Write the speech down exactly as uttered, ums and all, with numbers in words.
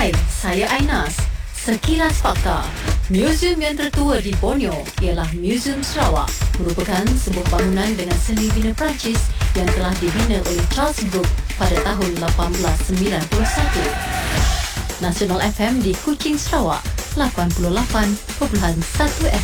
Hai, saya Ainas. Sekilas fakta. Muzium yang tertua di Borneo ialah Muzium Sarawak, merupakan sebuah bangunan dengan seni bina Perancis yang telah dibina oleh Charles Brooke pada tahun lapan belas sembilan puluh satu. Nasional F M di Kuching, Sarawak, lapan puluh lapan perpuluhan satu F